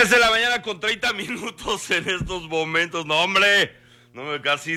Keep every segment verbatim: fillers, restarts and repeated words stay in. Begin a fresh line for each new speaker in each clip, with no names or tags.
diez de la mañana con treinta minutos en estos momentos. No, hombre. No, casi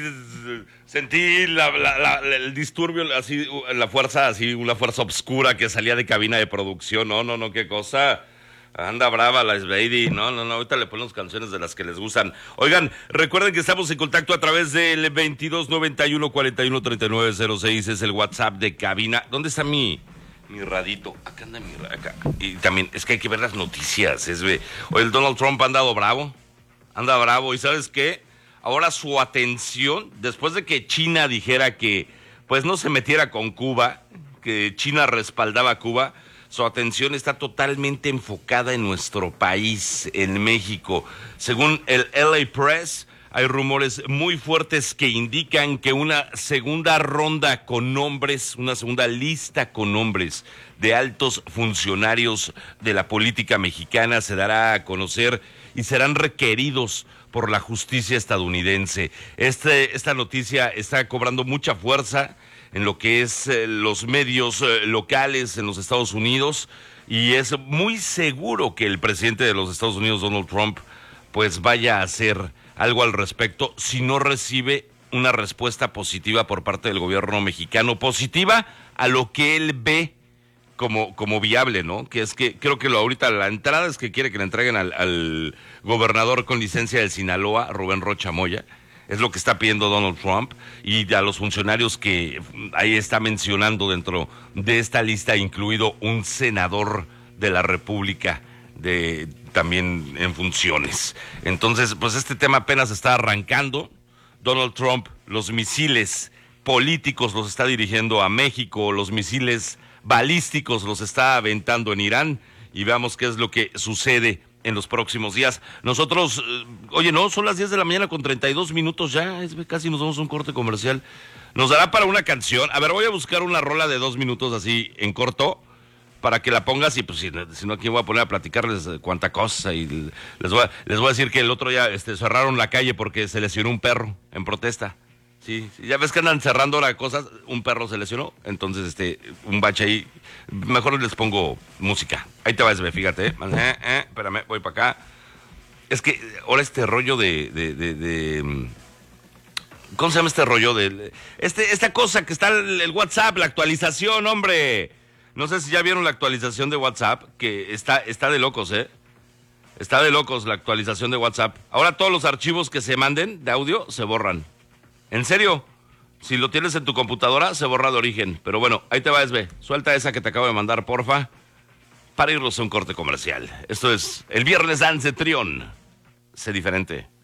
sentí la, la, la, el disturbio, así, la fuerza, así, una fuerza oscura que salía de cabina de producción. No, no, no, qué cosa. Anda brava la Sveidi. No, no, no, ahorita le ponemos canciones de las que les gustan. Oigan, recuerden que estamos en contacto a través del veintidós noventa y uno cuarenta y uno treinta y nueve cero seis. Es el WhatsApp de cabina. ¿Dónde está mi, mi radito? Acá anda mi acá. Y también, es que hay que ver las noticias. Es, oye, el Donald Trump ha andado bravo. Anda bravo. ¿Y sabes qué? Ahora su atención, después de que China dijera que pues no se metiera con Cuba, que China respaldaba a Cuba, su atención está totalmente enfocada en nuestro país, en México. Según el L A Press, hay rumores muy fuertes que indican que una segunda ronda con nombres, una segunda lista con nombres de altos funcionarios de la política mexicana se dará a conocer y serán requeridos por la justicia estadounidense. Este, esta noticia está cobrando mucha fuerza en lo que es eh, los medios eh, locales en los Estados Unidos, y es muy seguro que el presidente de los Estados Unidos, Donald Trump, pues vaya a hacer algo al respecto si no recibe una respuesta positiva por parte del gobierno mexicano, positiva a lo que él ve como, como viable, ¿no? Que es que creo que lo ahorita la entrada es que quiere que le entreguen al, al gobernador con licencia del Sinaloa, Rubén Rocha Moya. Es lo que está pidiendo Donald Trump, y a los funcionarios que ahí está mencionando dentro de esta lista, incluido un senador de la República, de también en funciones. Entonces, pues este tema apenas está arrancando. Donald Trump, los misiles políticos los está dirigiendo a México, los misiles balísticos los está aventando en Irán, y veamos qué es lo que sucede en los próximos días. Nosotros, eh, oye, no, son las diez de la mañana con treinta y dos minutos ya, es, casi nos vamos a un corte comercial. Nos dará para una canción. A ver, voy a buscar una rola de dos minutos así en corto para que la pongas, y pues si, si no, aquí voy a poner a platicarles cuánta cosa, y les voy a, les voy a decir que el otro día este, cerraron la calle porque se lesionó un perro en protesta. Sí, sí, ya ves que andan cerrando ahora cosas, un perro se lesionó, entonces este, un bache ahí, mejor les pongo música. Ahí te vas, fíjate, ¿eh? Eh, eh, espérame, voy para acá. Es que ahora este rollo de, de, de, de, ¿cómo se llama este rollo? De, este, esta cosa que está el, el WhatsApp, la actualización, hombre. No sé si ya vieron la actualización de WhatsApp, que está, está de locos, ¿eh? Está de locos la actualización de WhatsApp. Ahora todos los archivos que se manden de audio se borran. En serio, si lo tienes en tu computadora, se borra de origen. Pero bueno, ahí te va, Esbe. Suelta esa que te acabo de mandar, porfa, para irnos a un corte comercial. Esto es el Viernes Dancetrión. Sé diferente.